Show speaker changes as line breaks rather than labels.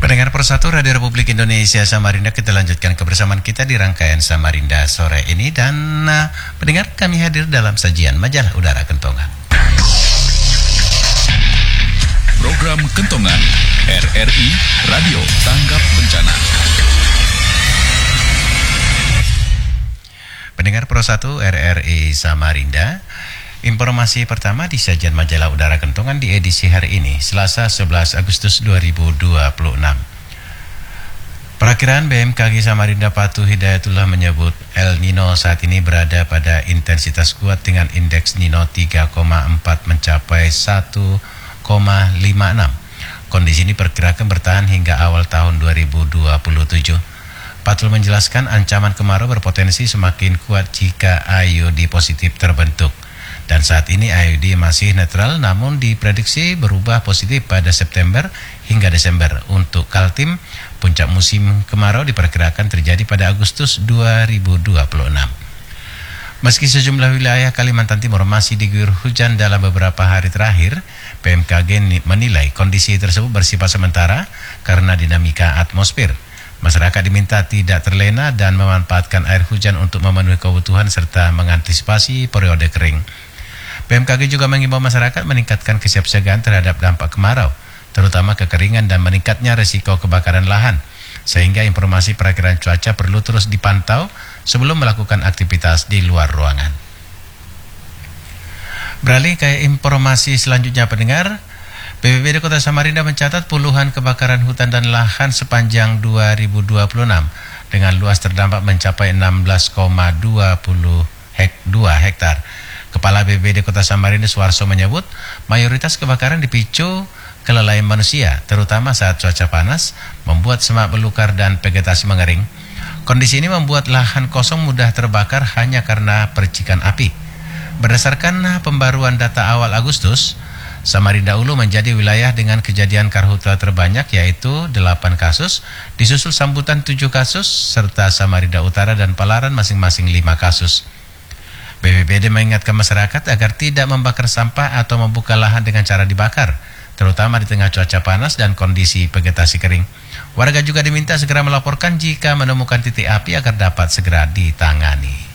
Pendengar Persatu Radio Republik Indonesia Samarinda, kita lanjutkan kebersamaan kita di rangkaian Samarinda sore ini. Dan pendengar, kami hadir dalam sajian Majalah Udara Kentongan.
Program Kentongan RRI Radio Tanggap Bencana.
Pendengar Persatu RRI Samarinda, informasi pertama di sajian Majalah Udara Kentongan di edisi hari ini, Selasa 11 Agustus 2026. Perakiraan BMKG Samarinda Patu Hidayatullah menyebut El Nino saat ini berada pada intensitas kuat dengan indeks Nino 3,4 mencapai 1,56. Kondisi ini perkirakan bertahan hingga awal tahun 2027. Patul menjelaskan ancaman kemarau berpotensi semakin kuat jika IOD positif terbentuk. Dan saat ini IOD masih netral, namun diprediksi berubah positif pada September hingga Desember. Untuk Kaltim, puncak musim kemarau diperkirakan terjadi pada Agustus 2026. Meski sejumlah wilayah Kalimantan Timur masih diguyur hujan dalam beberapa hari terakhir, BMKG menilai kondisi tersebut bersifat sementara karena dinamika atmosfer. Masyarakat diminta tidak terlena dan memanfaatkan air hujan untuk memenuhi kebutuhan serta mengantisipasi periode kering. BMKG juga mengimbau masyarakat meningkatkan kesiapsiagaan terhadap dampak kemarau, terutama kekeringan dan meningkatnya risiko kebakaran lahan, sehingga informasi perakiraan cuaca perlu terus dipantau sebelum melakukan aktivitas di luar ruangan. Beralih ke informasi selanjutnya, pendengar, BPBD Kota Samarinda mencatat puluhan kebakaran hutan dan lahan sepanjang 2026 dengan luas terdampak mencapai 16,22 hektar. Kepala BPBD Kota Samarinda Suarso menyebut mayoritas kebakaran dipicu kelalaian manusia, terutama saat cuaca panas, membuat semak belukar dan vegetasi mengering. Kondisi ini membuat lahan kosong mudah terbakar hanya karena percikan api. Berdasarkan pembaruan data awal Agustus, Samarinda Ulu menjadi wilayah dengan kejadian karhutla terbanyak, yaitu 8 kasus, disusul Sambutan 7 kasus, serta Samarinda Utara dan Palaran masing-masing 5 kasus. BPBD mengingatkan masyarakat agar tidak membakar sampah atau membuka lahan dengan cara dibakar, terutama di tengah cuaca panas dan kondisi vegetasi kering. Warga juga diminta segera melaporkan jika menemukan titik api agar dapat segera ditangani.